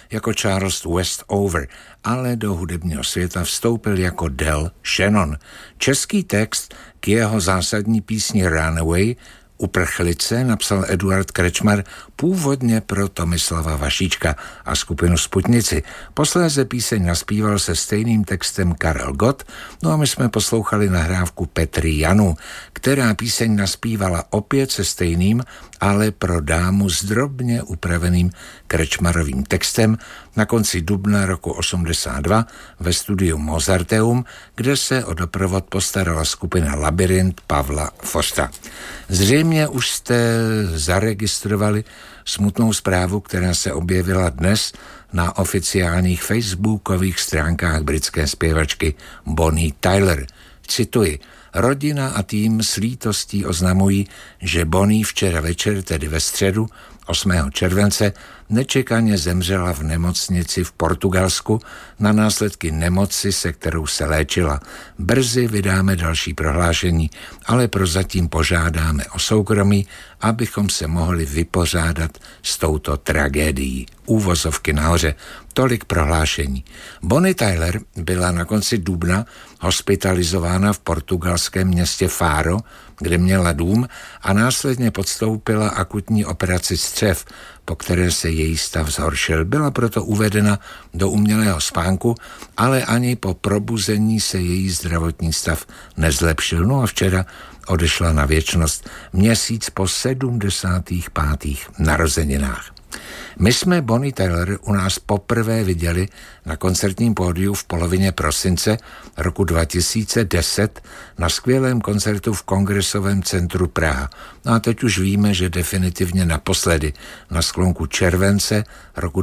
jako Charles Westover, ale do hudebního světa vstoupil jako Del Shannon. Český text k jeho zásadní písni Runaway Uprchlice napsal Eduard Krečmar původně pro Tomislava Vašíčka a skupinu Sputnici. Posléze píseň naspíval se stejným textem Karel Gott, no a my jsme poslouchali nahrávku Petry Janu, která píseň naspívala opět se stejným, ale pro dámu s drobně upraveným Krečmarovým textem na konci dubna roku 82 ve studiu Mozarteum, kde se o doprovod postarala skupina Labyrint Pavla Forsta. Zřejmě už jste zaregistrovali smutnou zprávu, která se objevila dnes na oficiálních facebookových stránkách britské zpěvačky Bonnie Tyler. Cituji: rodina a tým s lítostí oznamují, že Bonnie včera večer, tedy ve středu 8. července, nečekaně zemřela v nemocnici v Portugalsku na následky nemoci, se kterou se léčila. Brzy vydáme další prohlášení, ale prozatím požádáme o soukromí, abychom se mohli vypořádat s touto tragédií. Úvozovky nahoře. Tolik prohlášení. Bonnie Tyler byla na konci dubna hospitalizována v portugalském městě Faro, kde měla dům, a následně podstoupila akutní operaci střev, po které se její stav zhoršil. Byla proto uvedena do umělého spánku, ale ani po probuzení se její zdravotní stav nezlepšil. No a včera odešla na věčnost měsíc po 75. narozeninách. My jsme Bonnie Tyler u nás poprvé viděli na koncertním pódiu v polovině prosince roku 2010 na skvělém koncertu v Kongresovém centru Praha. No a teď už víme, že definitivně naposledy na sklonku července roku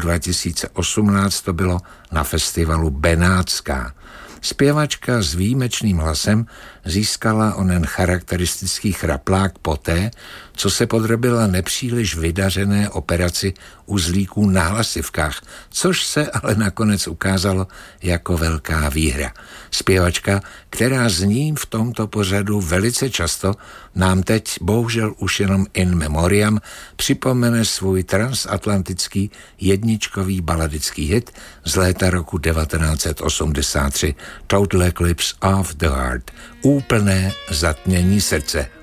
2018 to bylo na festivalu Benátská. Zpěvačka s výjimečným hlasem získala onen charakteristický chraplák poté, co se podrobila nepříliš vydařené operaci uzlíků na hlasivkách, což se ale nakonec ukázalo jako velká výhra. Zpěvačka, která zní v tomto pořadu velice často, nám teď bohužel už jenom in memoriam připomene svůj transatlantický jedničkový baladický hit z léta roku 1983 Total Eclipse of the Heart. Úplné zatmění srdce.